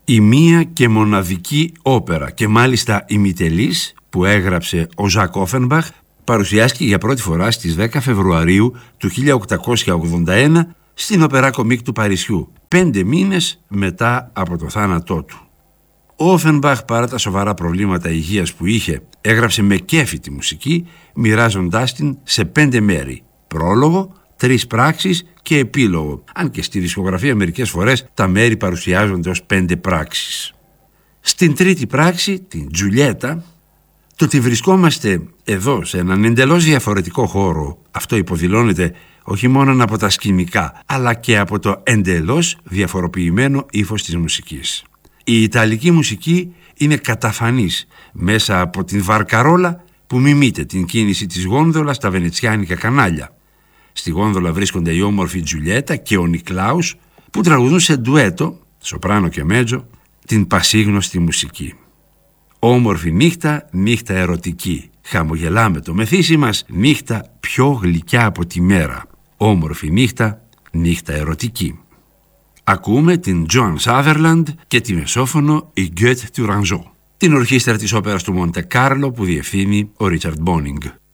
Η μία και μοναδική όπερα και μάλιστα ημιτελής που έγραψε ο Ζακ Όφενμπαχ παρουσιάστηκε για πρώτη φορά στις 10 Φεβρουαρίου του 1881 στην Οπερά Κομίκ του Παρισιού, 5 μήνες μετά από το θάνατό του. Ο Όφενμπαχ, παρά τα σοβαρά προβλήματα υγείας που είχε, έγραψε με κέφι τη μουσική, μοιράζοντάς την σε 5 μέρη: πρόλογο, 3 πράξεις και επίλογο, αν και στη δισκογραφία μερικές φορές τα μέρη παρουσιάζονται ως 5 πράξεις. Στην τρίτη πράξη, την Τζουλιέτα, το ότι βρισκόμαστε εδώ σε έναν εντελώς διαφορετικό χώρο, αυτό υποδηλώνεται όχι μόνο από τα σκηνικά, αλλά και από το εντελώς διαφοροποιημένο ύφος της μουσικής. Η ιταλική μουσική είναι καταφανής μέσα από την βαρκαρόλα που μιμείται την κίνηση της γόνδολας στα βενετσιάνικα κανάλια. Στη γόνδολα βρίσκονται η όμορφη Τζουλιέτα και ο Νικλάους που τραγουδούν σε ντουέτο, σοπράνο και μέτζο, την πασίγνωστη μουσική. Όμορφη νύχτα, νύχτα ερωτική. Χαμογελάμε το μεθύσι μας, νύχτα πιο γλυκιά από τη μέρα. Όμορφη νύχτα, νύχτα ερωτική. Ακούμε την Τζοάν Σάδερλαντ και τη μεσόφωνο η Γκέτ του Ρανζό. Την ορχήστρα της όπερας του Μοντε Κάρλο που διευθύνει ο Ρίτσαρντ Μπόνινγκ.